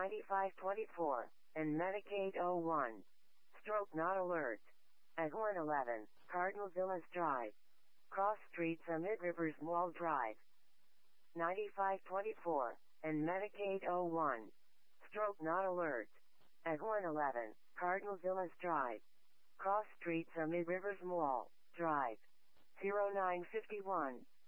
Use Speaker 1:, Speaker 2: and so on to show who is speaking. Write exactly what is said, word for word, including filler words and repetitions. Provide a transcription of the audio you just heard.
Speaker 1: ninety-five twenty-four, and Medicaid oh one. Stroke not alert. At one eleven, Cardinal Villas Drive. Cross Streets amid Rivers Mall Drive. ninety-five twenty-four, and Medicaid oh one. Stroke not alert. At one eleven, Cardinal Villas Drive. Cross Streets amid Rivers Mall Drive. zero nine five one.